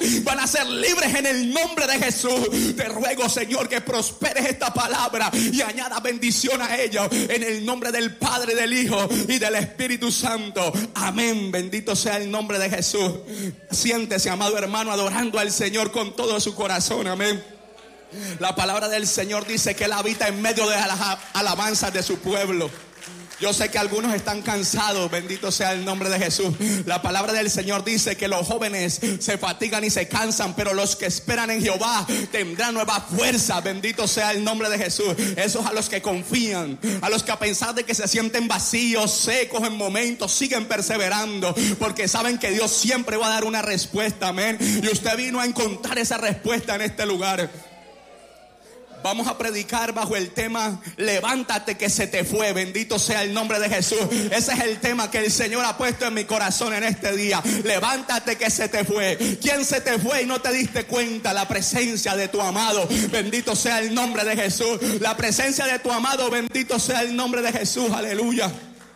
van a ser libres en el nombre de Jesús. Te ruego, Señor, que prosperes esta palabra y añada bendición a ellos en el nombre del Padre, del Hijo y del Espíritu Santo. Amén. Bendito sea el nombre de Jesús. Siéntese, amado hermano, adorando al Señor con todo su corazón. Amén. La palabra del Señor dice que Él habita en medio de las alabanzas de su pueblo. Yo sé que algunos están cansados, bendito sea el nombre de Jesús. La palabra del Señor dice que los jóvenes se fatigan y se cansan, pero los que esperan en Jehová tendrán nueva fuerza, bendito sea el nombre de Jesús. Esos a los que confían, a los que a pesar de que se sienten vacíos, secos en momentos, siguen perseverando, porque saben que Dios siempre va a dar una respuesta, amén. Y usted vino a encontrar esa respuesta en este lugar. Vamos a predicar bajo el tema levántate que se te fue, bendito sea el nombre de Jesús. Ese es el tema que el Señor ha puesto en mi corazón en este día. Levántate que se te fue. ¿Quién se te fue y no te diste cuenta? La presencia de tu amado, bendito sea el nombre de Jesús. La presencia de tu amado, bendito sea el nombre de Jesús, aleluya.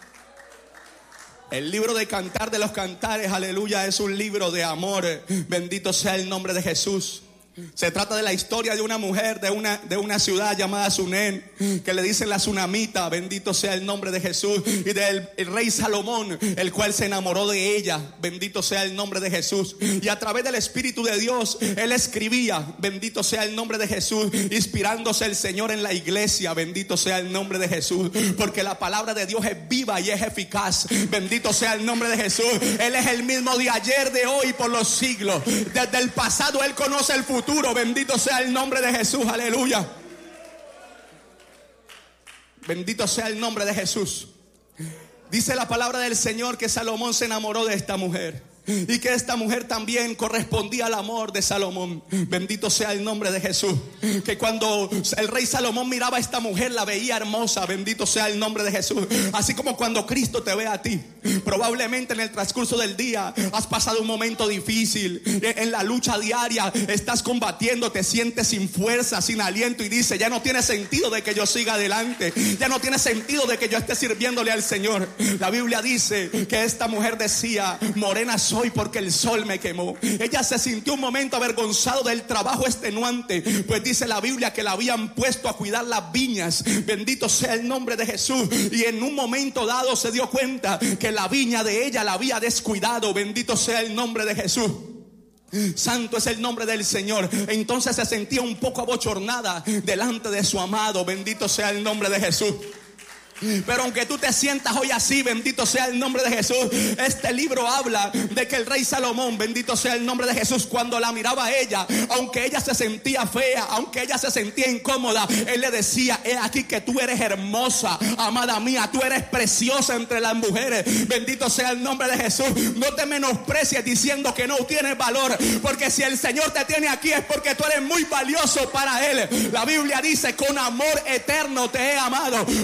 El libro de Cantar de los Cantares, aleluya, es un libro de amor, bendito sea el nombre de Jesús. Se trata de la historia de una mujer de una ciudad llamada Sunén, que le dicen la Sunamita, bendito sea el nombre de Jesús, y del rey Salomón, el cual se enamoró de ella, bendito sea el nombre de Jesús. Y a través del Espíritu de Dios, él escribía, bendito sea el nombre de Jesús, inspirándose el Señor en la iglesia, bendito sea el nombre de Jesús, porque la palabra de Dios es viva y es eficaz, bendito sea el nombre de Jesús. Él es el mismo de ayer, de hoy, por los siglos. Desde el pasado él conoce el futuro. Bendito sea el nombre de Jesús, aleluya. Bendito sea el nombre de Jesús. Dice la palabra del Señor que Salomón se enamoró de esta mujer y que esta mujer también correspondía al amor de Salomón. Bendito sea el nombre de Jesús. Que cuando el rey Salomón miraba a esta mujer, la veía hermosa. Bendito sea el nombre de Jesús. Así como cuando Cristo te ve a ti. Probablemente en el transcurso del día has pasado un momento difícil. En la lucha diaria estás combatiendo, te sientes sin fuerza, sin aliento, y dices, ya no tiene sentido de que yo siga adelante. Ya no tiene sentido de que yo esté sirviéndole al Señor. La Biblia dice que esta mujer decía, morena soy porque el sol me quemó. Ella se sintió un momento avergonzado del trabajo extenuante, pues dice la Biblia que la habían puesto a cuidar las viñas. Bendito sea el nombre de Jesús. Y en un momento dado se dio cuenta que la viña de ella la había descuidado. Bendito sea el nombre de Jesús. Santo es el nombre del Señor. Entonces se sentía un poco abochornada delante de su amado. Bendito sea el nombre de Jesús. Pero aunque tú te sientas hoy así, bendito sea el nombre de Jesús, este libro habla de que el rey Salomón, bendito sea el nombre de Jesús, cuando la miraba a ella, aunque ella se sentía fea, aunque ella se sentía incómoda, él le decía, he aquí que tú eres hermosa, amada mía, tú eres preciosa entre las mujeres. Bendito sea el nombre de Jesús. No te menosprecies diciendo que no tienes valor, porque si el Señor te tiene aquí es porque tú eres muy valioso para Él. La Biblia dice, con amor eterno te he amado.